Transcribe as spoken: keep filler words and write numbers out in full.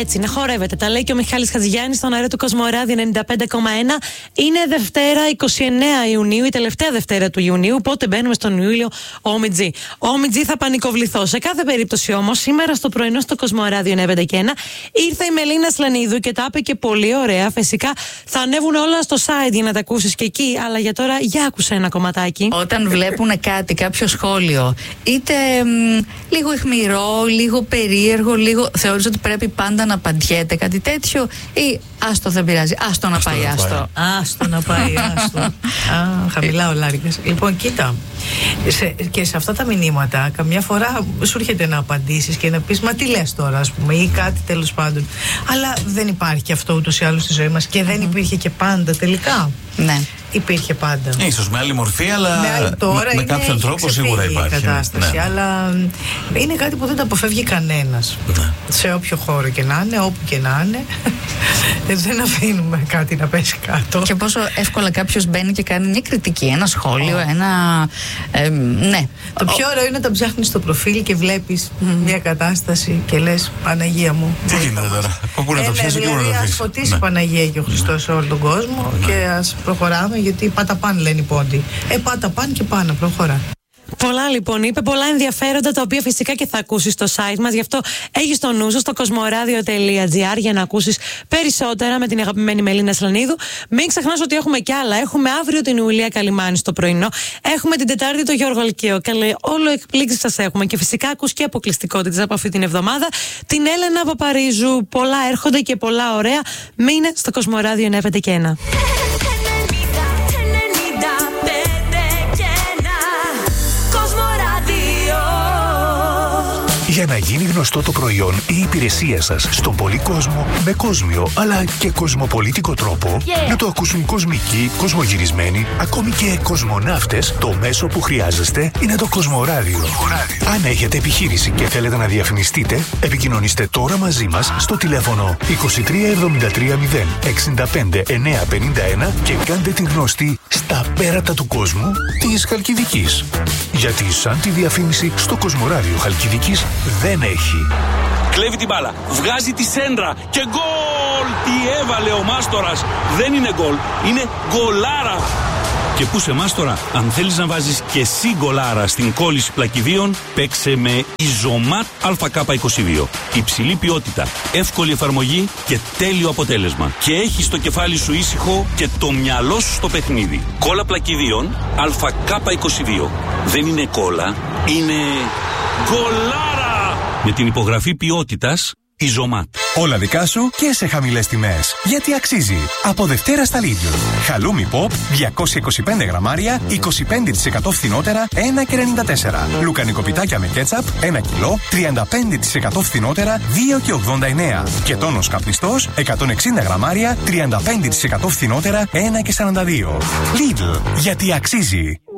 Έτσι, να χορεύετε. Τα λέει και ο Μιχάλης Χατζηγιάννης στον αέρα του Κοσμοράδιο ενενήντα πέντε κόμμα ένα. Είναι Δευτέρα εικοστή ενάτη Ιουνίου, η τελευταία Δευτέρα του Ιουνίου. Πότε μπαίνουμε στον Ιούλιο, Όμιτζη. Όμιτζη, θα πανικοβληθώ. Σε κάθε περίπτωση όμως, σήμερα στο πρωινό στο Κοσμοράδιο ενενήντα πέντε κόμμα ένα ήρθε η Μελίνα Σλανίδου και τα είπε και πολύ ωραία. Φυσικά θα ανέβουν όλα στο site για να τα ακούσεις και εκεί. Αλλά για τώρα, για άκουσε ένα κομματάκι. Όταν βλέπουν κάτι, κάποιο σχόλιο, είτε μ, λίγο αιχμηρό, λίγο περίεργο, λίγο. Θεωρείς ότι πρέπει πάντα να απαντιέται κάτι τέτοιο, ή άστο δεν πειράζει, άστο να πάει, άστο. Άστο να πάει, άστο. Α, χαμηλά ο Λάρικας. Λοιπόν, κοίτα. Σε, και σε αυτά τα μηνύματα, καμιά φορά σου έρχεται να απαντήσεις και να πεις, μα τι λες τώρα, ας πούμε, ή κάτι τέλος πάντων. Αλλά δεν υπάρχει και αυτό ούτως ή άλλως στη ζωή μας και δεν υπήρχε και πάντα τελικά. Ναι. Υπήρχε πάντα. Ίσως με άλλη μορφή, αλλά με, τώρα με, με κάποιον τρόπο σίγουρα υπάρχει. Η κατάσταση, ναι. Αλλά είναι κάτι που δεν τα αποφεύγει κανένας. Ναι. Σε όποιο χώρο και να είναι, όπου και να είναι, δεν αφήνουμε κάτι να πέσει κάτω. Και πόσο εύκολα κάποιος μπαίνει και κάνει μια κριτική, ένα σχόλιο, oh. ένα. Ε, ναι. Το πιο ωραίο είναι όταν ψάχνεις το προφίλ και βλέπεις mm. μια κατάσταση και λες, Παναγία μου. Τι γίνεται τώρα, πού να το πιάσει και πού να το αφήσει. Ας φωτίσει η Παναγία και ο Χριστός σε όλο τον κόσμο και ας προχωράμε, γιατί πάτα πάνε λένε οι πόντοι. Ε, πάτα πάνε και πάνε, προχωρά. Πολλά λοιπόν είπε, πολλά ενδιαφέροντα, τα οποία φυσικά και θα ακούσεις στο site μας. Γι' αυτό έχεις το νου σου στο κοσμοράδιο τελεία τζι άρ για να ακούσεις περισσότερα με την αγαπημένη Μελίνα Σλανίδου. Μην ξεχνάς ότι έχουμε κι άλλα. Έχουμε αύριο την Ιουλία Καλιμάνη στο πρωινό. Έχουμε την Τετάρτη το Γιώργο Αλκαίο. Καλέ, όλο εκπλήξεις σας έχουμε. Και φυσικά ακούς και αποκλειστικότητες από αυτή την εβδομάδα. Την Έλενα Παπαρίζου. Πολλά έρχονται και πολλά ωραία. Μείνε στο Κοσμοράδιο ενενήντα πέντε κόμμα ένα. Για να γίνει γνωστό το προϊόν ή η υπηρεσία σας στον πολύ κόσμο με κόσμιο αλλά και κοσμοπολίτικο τρόπο, yeah. να το ακούσουν κοσμικοί, κοσμογυρισμένοι, ακόμη και κοσμοναύτες, το μέσο που χρειάζεστε είναι το Κοσμοράδιο. Κοσμοράδιο. Αν έχετε επιχείρηση και θέλετε να διαφημιστείτε, επικοινωνήστε τώρα μαζί μας στο τηλέφωνο είκοσι τρία εβδομήντα τρία μηδέν εξήντα πέντε εννιακόσια πενήντα ένα και κάντε την γνωστή στα πέρατα του κόσμου της Χαλκιδικής. Γιατί σαν τη διαφήμιση στο Κοσμοράδιο Χαλκιδικής δεν έχει. Κλέβει την μπάλα, βγάζει τη σέντρα και γκολ! Τι έβαλε ο Μάστορας! Δεν είναι γκολ, είναι γκολάρα! Και πού σε Μάστορα, αν θέλεις να βάζεις και εσύ γκολάρα στην κόλληση πλακιδίων, παίξε με Ιζωμάτ Α Κ είκοσι δύο. Υψηλή ποιότητα, εύκολη εφαρμογή και τέλειο αποτέλεσμα. Και έχεις το κεφάλι σου ήσυχο και το μυαλό σου στο παιχνίδι. Κόλλα πλακιδίων Α Κ είκοσι δύο. Δεν είναι κόλλα, είναι γκολάρα! Με την υπογραφή ποιότητας Ιζωμάτ. Όλα δικά σου και σε χαμηλές τιμές. Γιατί αξίζει. Από Δευτέρα στα Lidl. Χαλούμι Pop διακόσια είκοσι πέντε γραμμάρια, είκοσι πέντε τοις εκατό φθηνότερα, ένα και ενενήντα τέσσερα. Λουκανικοπιτάκια με κέτσαπ, ένα κιλό, τριάντα πέντε τοις εκατό φθηνότερα, δύο και ογδόντα εννέα. Και τόνος καπνιστός, εκατόν εξήντα γραμμάρια, τριάντα πέντε τοις εκατό φθηνότερα, ένα και σαράντα δύο. Lidl. Γιατί αξίζει.